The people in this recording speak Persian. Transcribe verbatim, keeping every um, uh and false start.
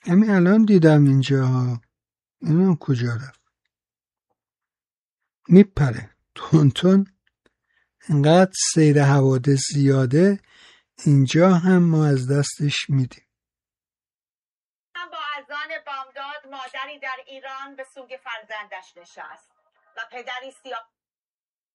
همین الان دیدم اینجا ها. اینم کجا رفت؟ میپره تون تون. اینقدر سیر حوادث زیاده، اینجا هم ما از دستش میدیم. با اذان بامداد مادری در ایران به سوگ فرزندش نشست و پدری سیاه